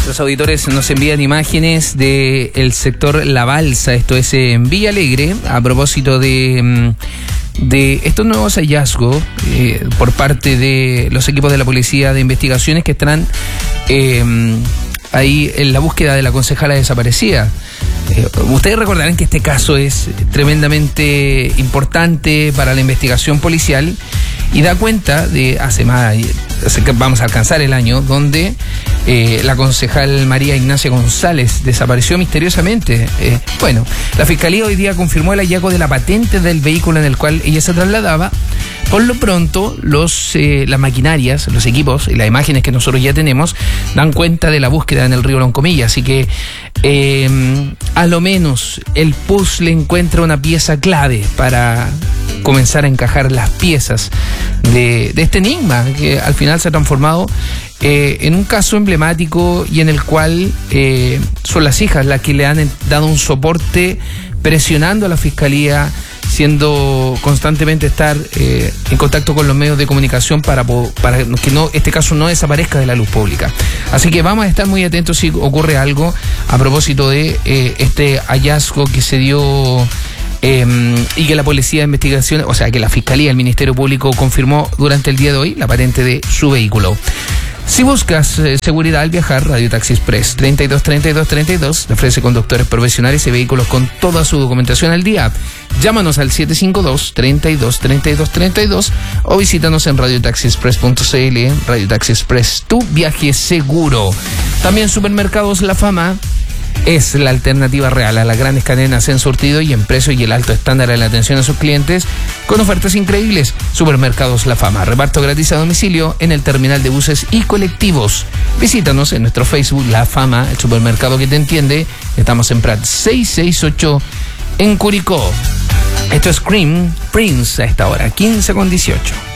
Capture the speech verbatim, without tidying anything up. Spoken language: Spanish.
Nuestros auditores nos envían imágenes del sector La Balsa, esto es en Villa Alegre, a propósito de, de estos nuevos hallazgos eh, por parte de los equipos de la Policía de Investigaciones que están eh, ahí en la búsqueda de la concejala desaparecida. Eh, ustedes recordarán que este caso es tremendamente importante para la investigación policial y da cuenta de hace más, vamos a alcanzar el año, donde eh, la concejal María Ignacia González desapareció misteriosamente. Eh, bueno, la Fiscalía hoy día confirmó el hallazgo de la patente del vehículo en el cual ella se trasladaba. Por lo pronto, los, eh, las maquinarias, los equipos y las imágenes que nosotros ya tenemos dan cuenta de la búsqueda en el río Loncomilla. Así que, eh, a lo menos, el puzzle encuentra una pieza clave para comenzar a encajar las piezas de, de este enigma, que al final se ha transformado eh, en un caso emblemático y en el cual eh, son las hijas las que le han dado un soporte presionando a la Fiscalía, siendo constantemente estar eh, en contacto con los medios de comunicación para, para que no este caso no desaparezca de la luz pública. Así que vamos a estar muy atentos si ocurre algo a propósito de eh, este hallazgo que se dio eh, y que la Policía de Investigación, o sea, que la Fiscalía, el Ministerio Público confirmó durante el día de hoy la patente de su vehículo. Si buscas eh, seguridad al viajar, Radio Taxi Express treinta y dos treinta y dos treinta y dos le ofrece conductores profesionales y vehículos con toda su documentación al día. Llámanos al siete cinco dos, treinta y dos, treinta y dos, treinta y dos o visítanos en radio taxi express punto c l. Radio Taxi Express, tu viaje seguro. También Supermercados La Fama es la alternativa real a las grandes cadenas en surtido y en precio y el alto estándar en la atención a sus clientes con ofertas increíbles. Supermercados La Fama, reparto gratis a domicilio en el terminal de buses y colectivos. Visítanos en nuestro Facebook La Fama, el supermercado que te entiende. Estamos en Prat seiscientos sesenta y ocho en Curicó. Esto es Cream Prince a esta hora, quince con dieciocho.